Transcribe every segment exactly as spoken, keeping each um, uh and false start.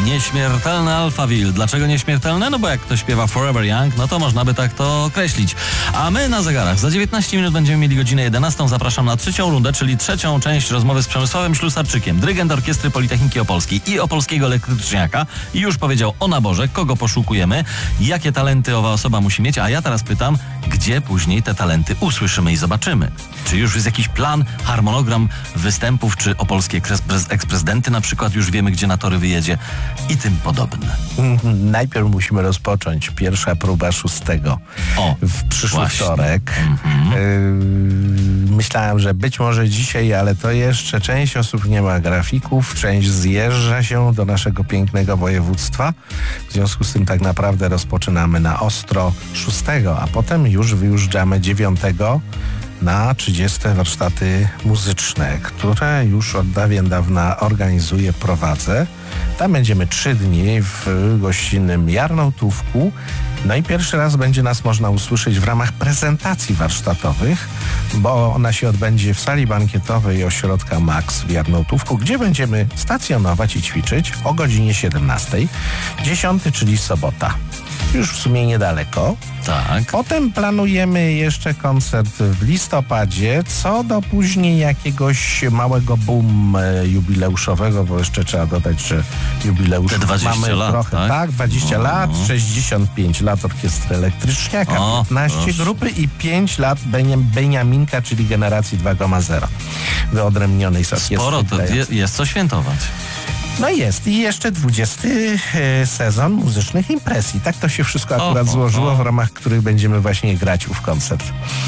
Nieśmiertelny Alphaville. Dlaczego nieśmiertelne? No bo jak ktoś śpiewa Forever Young, no to można by tak to określić. A my na zegarach za dziewiętnaście minut będziemy mieli godzinę jedenastą. Zapraszam na trzecią rundę, czyli trzecią część rozmowy z Przemysławem Ślusarczykiem, dyrygent Orkiestry Politechniki Opolskiej i Opolskiego Elektryczniaka. I już powiedział o naborze, kogo poszukujemy, jakie talenty owa osoba musi mieć, a ja teraz pytam, gdzie później te talenty usłyszymy i zobaczymy. Czy już jest jakiś plan, harmonogram występów, czy opolskie eksprezydenty na przykład już wiemy, gdzie na tory wyjedzie i tym podobne. Najpierw musimy rozpocząć. Pierwsza próba szóstego O, w przyszły właśnie. wtorek. Mhm. Yy, myślałem, że być może dzisiaj, ale to jeszcze część osób nie ma grafików, część zjeżdża się do naszego pięknego województwa. W związku z tym tak naprawdę rozpoczynamy na ostro szóstego, a potem już wyjeżdżamy dziewiątego na trzydzieste warsztaty muzyczne, które już od dawien dawna organizuję, prowadzę. Tam będziemy trzy dni w gościnnym Jarnołtówku. No i pierwszy raz będzie nas można usłyszeć w ramach prezentacji warsztatowych, bo ona się odbędzie w sali bankietowej ośrodka Max w Jarnołtówku, gdzie będziemy stacjonować i ćwiczyć o godzinie siedemnastej. dziesiąty, czyli sobota. Już w sumie niedaleko. Tak. Potem planujemy jeszcze koncert w listopadzie, co do później jakiegoś małego boom jubileuszowego, bo jeszcze trzeba dodać, że jubileusz Te dwadzieścia mamy lat, trochę. tak? Tak, dwadzieścia O. lat, sześćdziesiąt pięć lat Orkiestry Elektryczniaka, O, piętnaście proszę. grupy i pięć lat Beniam, Beniaminka, czyli generacji dwa zero, wyodrębnionej z Orkiestry. Sporo, to je, jest co świętować. No jest i jeszcze dwudziesty e, sezon muzycznych impresji. Tak to się wszystko akurat o, złożyło, o. w ramach których będziemy właśnie grać ów koncert.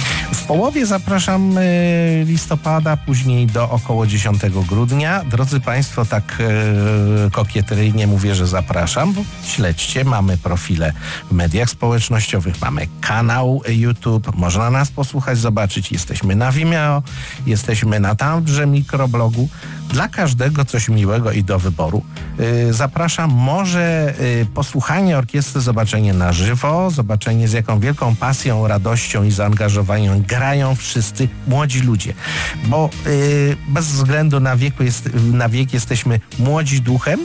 W połowie zapraszam e, listopada, później do około dziesiątego grudnia. Drodzy Państwo, tak e, kokieteryjnie mówię, że zapraszam, bo śledźcie, mamy profile w mediach społecznościowych, mamy kanał YouTube, można nas posłuchać, zobaczyć. Jesteśmy na Vimeo, jesteśmy na tamże mikroblogu. Dla każdego coś miłego i do wyboru. Yy, zapraszam może yy, posłuchanie orkiestry, zobaczenie na żywo, zobaczenie z jaką wielką pasją, radością i zaangażowaniem grają wszyscy młodzi ludzie. Bo yy, bez względu na, wieku jest, na wiek jesteśmy młodzi duchem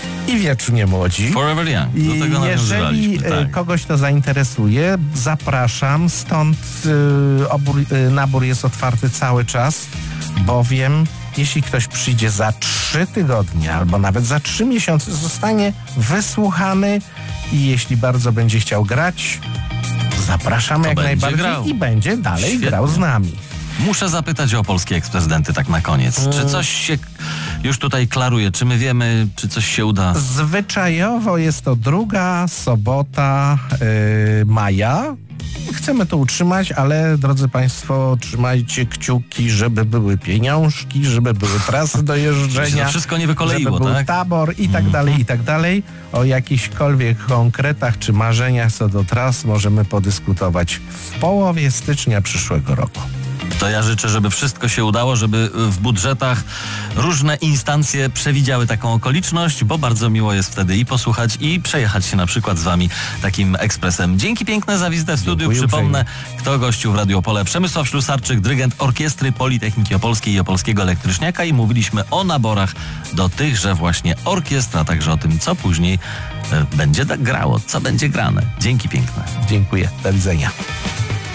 i wiecznie młodzi. Forever Young. Do I tego jeżeli nawiązywaliśmy, y, tak. kogoś to zainteresuje, zapraszam. Stąd y, obór, y, nabór jest otwarty cały czas, bowiem jeśli ktoś przyjdzie za trzy tygodnie albo nawet za trzy miesiące, zostanie wysłuchany i jeśli bardzo będzie chciał grać, zapraszamy To jak będzie najbardziej grał. i będzie dalej Świetnie. grał z nami. Muszę zapytać o polskie eksprezydenty tak na koniec. Czy coś się już tutaj klaruje? Czy my wiemy, czy coś się uda? Zwyczajowo jest to druga sobota yy, maja. Chcemy to utrzymać, ale drodzy Państwo, trzymajcie kciuki, żeby były pieniążki, żeby były trasy do Żeby się jeżdżenia, to wszystko nie wykoleiło, żeby był tak? tabor i tak dalej, i tak dalej. O jakichkolwiek konkretach czy marzeniach co do tras możemy podyskutować w połowie stycznia przyszłego roku. To ja życzę, żeby wszystko się udało, żeby w budżetach różne instancje przewidziały taką okoliczność, bo bardzo miło jest wtedy i posłuchać, i przejechać się na przykład z Wami takim ekspresem. Dzięki piękne za wizytę w studiu. Dziękuję Przypomnę, kto gościł w Radio Opole. Przemysław Ślusarczyk, dyrygent Orkiestry Politechniki Opolskiej i Opolskiego Elektryczniaka, i mówiliśmy o naborach do tychże właśnie orkiestr, a także o tym, co później e, będzie grało, co będzie grane. Dzięki piękne. Dziękuję. Do widzenia.